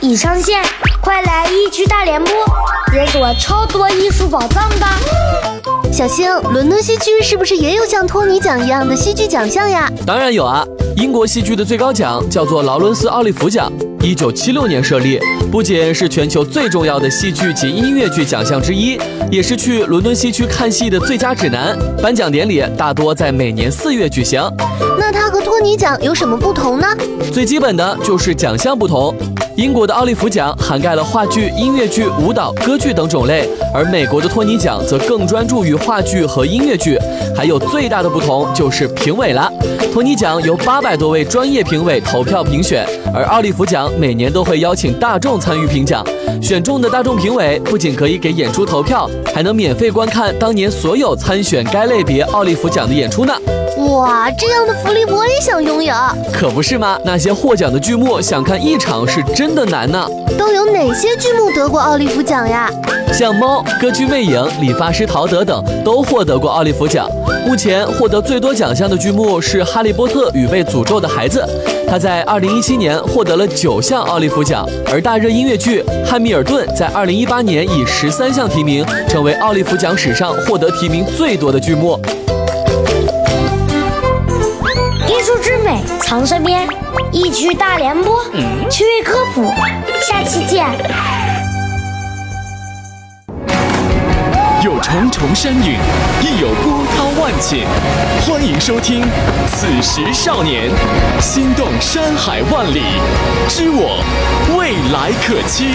已上线，快来一区大联播，解锁超多艺术宝藏吧！ 小星，伦敦戏剧是不是也有像托尼奖一样的戏剧奖项呀？ 当然有啊！英国戏剧的最高奖叫做劳伦斯·奥利弗奖，1976年设立，不仅是全球最重要的戏剧及音乐剧奖项之一，也是去伦敦西区看戏的最佳指南。颁奖典礼大多在每年4月举行。 那它和托尼奖有什么不同呢？ 最基本的就是奖项不同。英国的奥利弗奖涵盖了话剧、音乐剧、舞蹈、歌剧等种类，而美国的托尼奖则更专注于话剧和音乐剧。还有最大的不同就是评委了。托尼奖由800多位专业评委投票评选，而奥利弗奖每年都会邀请大众参与评奖。选中的大众评委不仅可以给演出投票，还能免费观看当年所有参选该类别奥利弗奖的演出呢。 哇，这样的福利我也想拥有。 可不是吗？那些获奖的剧目，想看一场是真的难呢。 都有哪些剧目得过奥利弗奖呀？ 像《猫》、《歌剧魅影》、《理发师陶德》等都获得过奥利弗奖。目前获得最多奖项的剧目是《哈利波特与被诅咒的孩子》，他在2017年获得了9项奥利弗奖。而大热音乐剧《汉密尔顿》在2018年以13项提名，成为奥利弗奖史上获得提名最多的剧目。 艺术之美藏身边，一区大联播，趣味科普，下期见。 有重重山岭，亦有波涛万顷。欢迎收听《此时少年》，心动山海万里，知我未来可期。